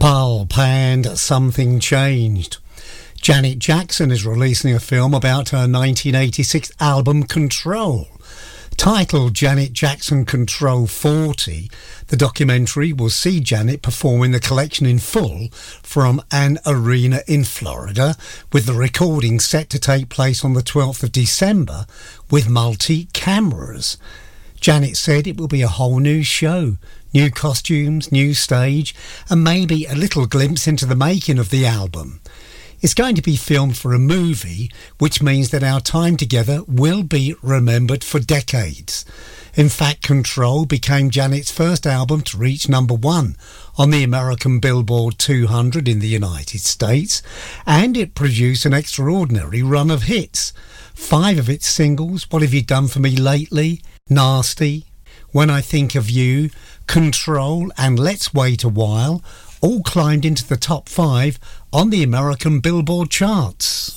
Pulp and Something Changed. Janet Jackson is releasing a film about her 1986 album Control. Titled Janet Jackson Control 40, the documentary will see Janet performing the collection in full from an arena in Florida, with the recording set to take place on the 12th of December with multi-cameras. Janet said it will be a whole new show, new costumes, new stage, and maybe a little glimpse into the making of the album. It's going to be filmed for a movie, which means that our time together will be remembered for decades. In fact, Control became Janet's first album to reach number 1 on the American Billboard 200 in the United States, and it produced an extraordinary run of hits. 5 of its singles, What Have You Done For Me Lately, Nasty, When I Think of You, Control and Let's Wait a While, all climbed into the top 5 on the American Billboard charts.